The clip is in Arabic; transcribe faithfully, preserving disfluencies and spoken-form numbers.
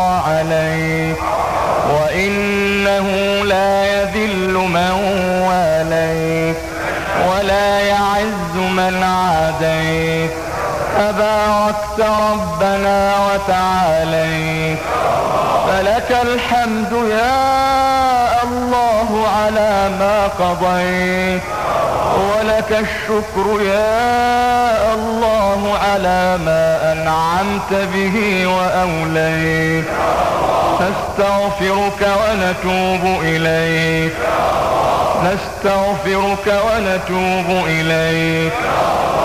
عليك، وإنه لا يذل من واليك ولا يعز من عاديت. تباركت ربنا وتعاليت، فلك الحمد يا الله على ما قضيت، ولك الشكر يا الله على ما أنعمت به وأوليت. نستغفرك ونتوب إليك، نستغفرك ونتوب إليك.